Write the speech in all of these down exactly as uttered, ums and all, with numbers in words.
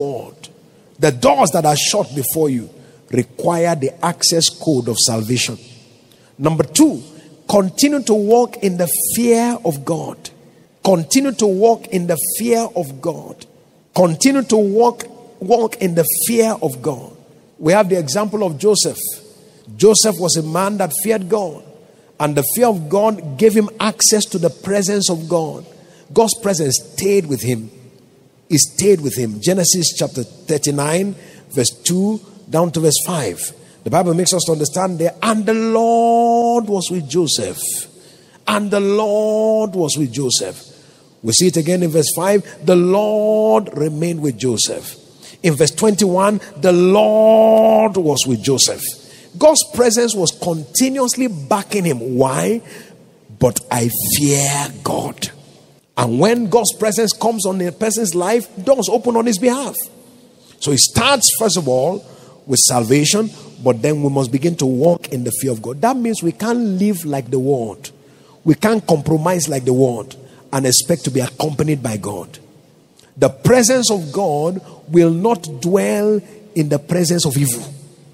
word. The doors that are shut before you require the access code of salvation. Number two, continue to walk in the fear of God. Continue to walk in the fear of God. Continue to walk, walk in the fear of God. We have the example of Joseph. Joseph was a man that feared God, and the fear of God gave him access to the presence of God. God's presence stayed with him. It stayed with him. Genesis chapter thirty-nine, verse two down to verse five. The Bible makes us to understand there, and the Lord was with Joseph. And the Lord was with Joseph. We see it again in verse five. The Lord remained with Joseph. In verse twenty-one, the Lord was with Joseph. God's presence was continuously backing him. Why? But I fear God. And when God's presence comes on a person's life, doors open on his behalf. So it starts, first of all, with salvation, but then we must begin to walk in the fear of God. That means we can't live like the world. We can't compromise like the world and expect to be accompanied by God. The presence of God will not dwell in the presence of evil.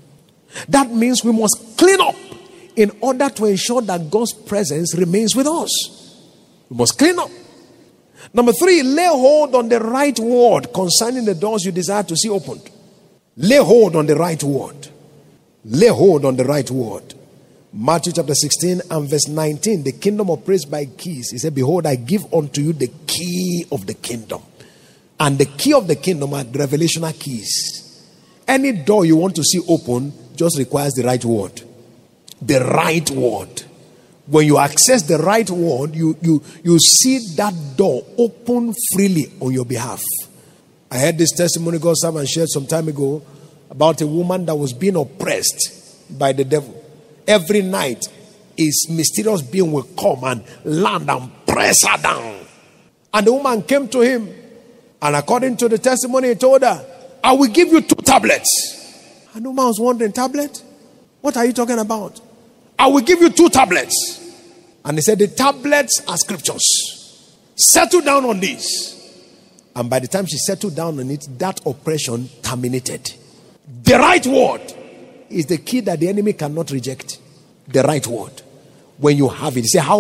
That means we must clean up in order to ensure that God's presence remains with us. We must clean up. Number three, lay hold on the right word concerning the doors you desire to see opened. Lay hold on the right word. Lay hold on the right word. Matthew chapter sixteen and verse nineteen. The kingdom operates by keys. He said, behold, I give unto you the key of the kingdom. And the key of the kingdom are the revelational keys. Any door you want to see open just requires the right word. The right word. When you access the right word, you, you, you see that door open freely on your behalf. I heard this testimony God servant shared some time ago about a woman that was being oppressed by the devil. Every night, his mysterious being will come and land and press her down. And the woman came to him, and according to the testimony, he told her, I will give you two tablets. And the woman was wondering, tablet? What are you talking about? I will give you two tablets. And he said, the tablets are scriptures. Settle down on these. And by the time she settled down on it, that oppression terminated. The right word is the key that the enemy cannot reject. The right word. When you have it, you say, how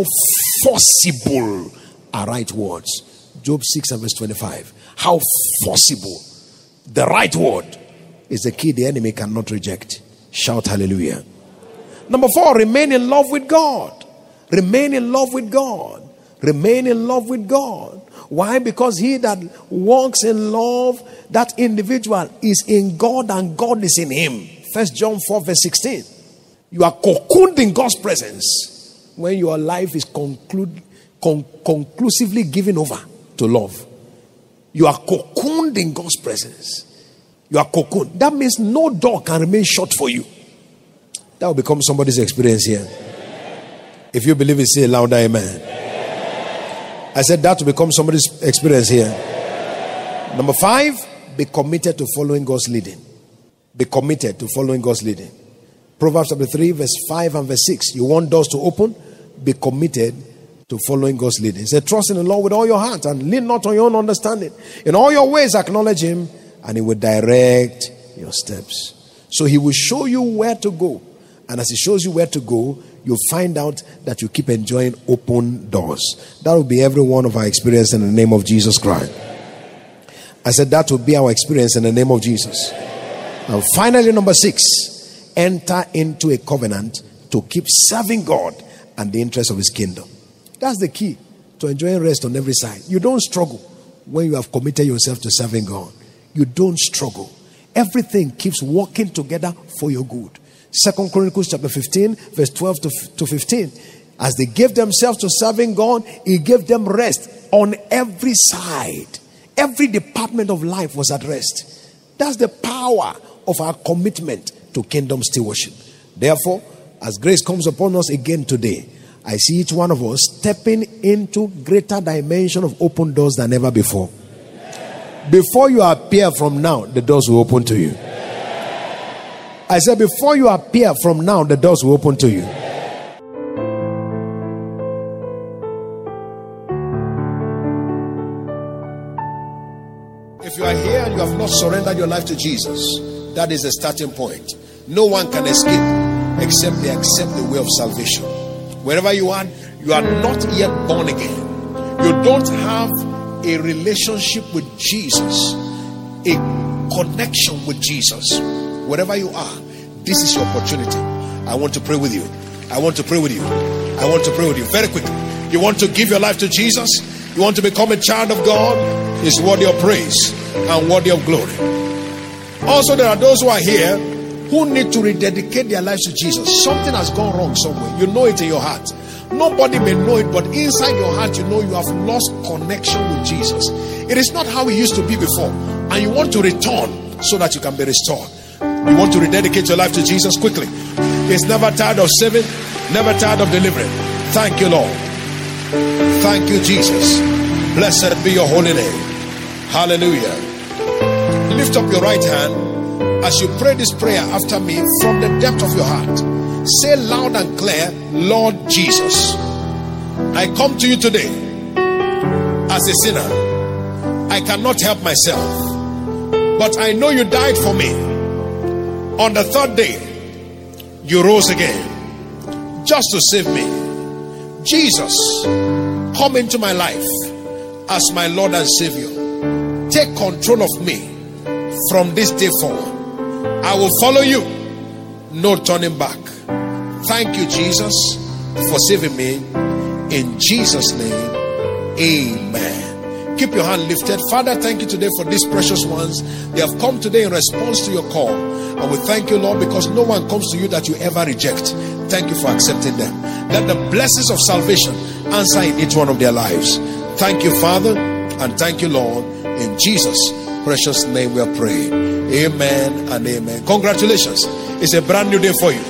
forcible are right words? Job six and verse twenty-five. How forcible. The right word is the key the enemy cannot reject. Shout hallelujah. Number four, remain in love with God. Remain in love with God. Remain in love with God. Why? Because he that walks in love, that individual is in God and God is in him. First John four verse sixteen. You are cocooned in God's presence when your life is conclude, con- conclusively given over to love. You are cocooned in God's presence. You are cocooned. That means no door can remain shut for you. That will become somebody's experience here. If you believe it, say louder amen. I said that will become somebody's experience here. Number five, be committed to following God's leading. Be committed to following God's leading. Proverbs chapter three, verse five and verse six. You want doors to open? Be committed to following God's leading. He said, trust in the Lord with all your heart and lean not on your own understanding. In all your ways acknowledge him and he will direct your steps. So he will show you where to go. And as he shows you where to go, you'll find out that you keep enjoying open doors. That will be every one of our experience in the name of Jesus Christ. I said that will be our experience in the name of Jesus. And finally, number six, enter into a covenant to keep serving God and the interest of his kingdom. That's the key to enjoying rest on every side. You don't struggle when you have committed yourself to serving God. You don't struggle. Everything keeps working together for your good. Second Chronicles chapter fifteen, verse twelve to fifteen. As they gave themselves to serving God, he gave them rest on every side. Every department of life was at rest. That's the power of our commitment to kingdom stewardship. Therefore, as grace comes upon us again today, I see each one of us stepping into greater dimension of open doors than ever before. Before you appear from now, the doors will open to you. I said, before you appear from now, the doors will open to you. If you are here and you have not not surrendered your life to Jesus, that is the starting point. No one can escape except they accept the way of salvation. Wherever you are, you are not yet born again. You don't have a relationship with Jesus, a connection with Jesus. Wherever you are, this is your opportunity. I want to pray with you. I want to pray with you. I want to pray with you very quickly. You want to give your life to Jesus? You want to become a child of God? It's worthy of praise and worthy of glory. Also, there are those who are here who need to rededicate their lives to Jesus. Something has gone wrong somewhere. You know it in your heart. Nobody may know it, but inside your heart you know you have lost connection with Jesus. It is not how it used to be before, and you want to return so that you can be restored. You want to rededicate your life to Jesus quickly. He's never tired of saving, never tired of delivering. Thank you, Lord. Thank you, Jesus. Blessed be your holy name. Hallelujah. Lift up your right hand as you pray this prayer after me from the depth of your heart. Say loud and clear, Lord Jesus, I come to you today as a sinner. I cannot help myself, but I know you died for me. On the third day, you rose again just to save me. Jesus, come into my life as my Lord and Savior. Take control of me from this day forward. I will follow you, no turning back. Thank you, Jesus, for saving me. In Jesus' name, amen. Keep your hand lifted. Father, thank you today for these precious ones. They have come today in response to your call. And we thank you, Lord, because no one comes to you that you ever reject. Thank you for accepting them. Let the blessings of salvation answer in each one of their lives. Thank you, Father, and thank you, Lord. In Jesus' precious name we are praying. Amen and amen. Congratulations. It's a brand new day for you.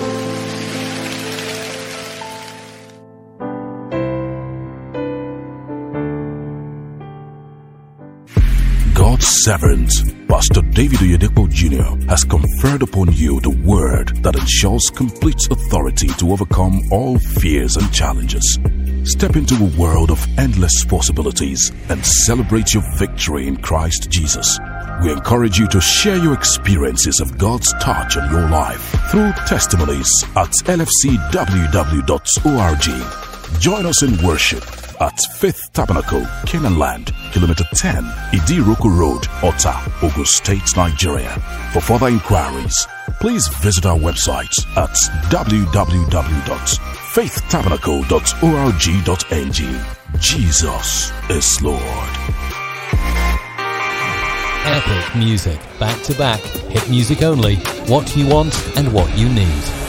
God's servant, Pastor David Oyedepo Junior, has conferred upon you the word that ensures complete authority to overcome all fears and challenges. Step into a world of endless possibilities and celebrate your victory in Christ Jesus. We encourage you to share your experiences of God's touch on your life through testimonies at L F C W W dot org. Join us in worship at Faith Tabernacle, Canaan Land, Kilometer ten, Idiroko Road, Ota, Ogun State, Nigeria. For further inquiries, please visit our website at w w w dot faith tabernacle dot org dot n g. Jesus is Lord. Epic music, back to back, hit music only, what you want and what you need.